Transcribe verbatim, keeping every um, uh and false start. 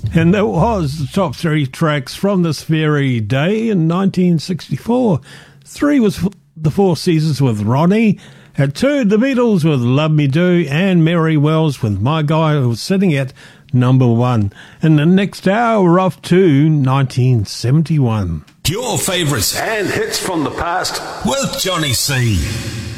And that was the top three tracks from this very day in nineteen sixty-four. Three was The Four Seasons with Ronnie. At two, The Beatles with Love Me Do, and Mary Wells with My Guy, who was sitting at number one. In the next hour, we're off to nineteen seventy-one. Your favourites and hits from the past with Johnny C.